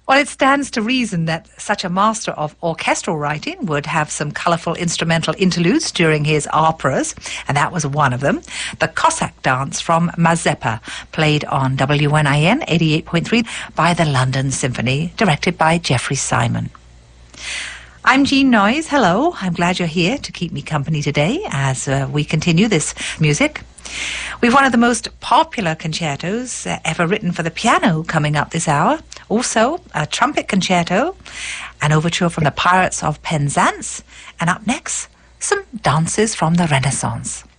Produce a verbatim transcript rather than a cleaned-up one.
Well, it stands to reason that such a master of orchestral writing would have some colourful instrumental interludes during his operas, and that was one of them. The Cossack Dance from Mazeppa, played on W N I N eighty-eight point three by the London Symphony, directed by Jeffrey Simon. I'm Jean Noyes. Hello. I'm glad you're here to keep me company today as uh, we continue this music. We've one of the most popular concertos uh, ever written for the piano coming up this hour. Also, a trumpet concerto, an overture from the Pirates of Penzance, and up next, some dances from the Renaissance.